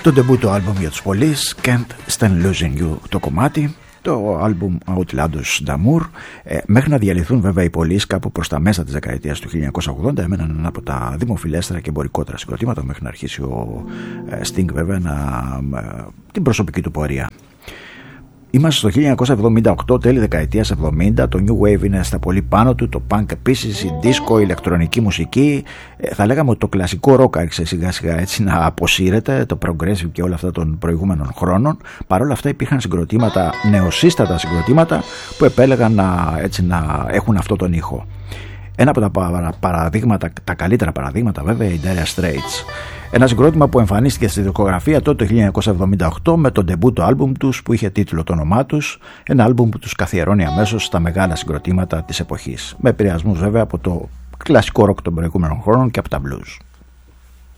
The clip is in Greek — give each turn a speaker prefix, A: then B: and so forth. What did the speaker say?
A: Το ντεμπούτο άλμπουμ για τους πολλείς, Can't Stand Losing You το κομμάτι. Το άλμπουμ Outlandos d'Amour. Μέχρι να διαλυθούν βέβαια οι πολλοί κάπου προς τα μέσα της δεκαετίας του 1980, έμεναν ένα από τα δημοφιλέστερα και εμπορικότερα συγκροτήματα μέχρι να αρχίσει ο Sting βέβαια την προσωπική του πορεία. Είμαστε στο 1978, τέλη δεκαετίας 70, το New Wave είναι στα πολύ πάνω του, το punk επίσης, η disco, η ηλεκτρονική μουσική. Θα λέγαμε ότι το κλασικό rock άρχισε σιγά σιγά έτσι να αποσύρεται, το progressive και όλα αυτά των προηγούμενων χρόνων. Παρ' όλα αυτά υπήρχαν συγκροτήματα, νεοσύστατα συγκροτήματα που επέλεγαν να έχουν αυτό τον ήχο. Ένα από τα παραδείγματα, τα καλύτερα παραδείγματα βέβαια, η Dire Straits. Ένα συγκρότημα που εμφανίστηκε στη δισκογραφία τότε το 1978 με τον ντεμπούτο άλμπουμ τους που είχε τίτλο το όνομά τους, ένα άλμπουμ που τους καθιερώνει αμέσως στα μεγάλα συγκροτήματα της εποχής, με επηρεασμούς βέβαια από το κλασικό ροκ των προηγούμενων χρόνων και από τα blues.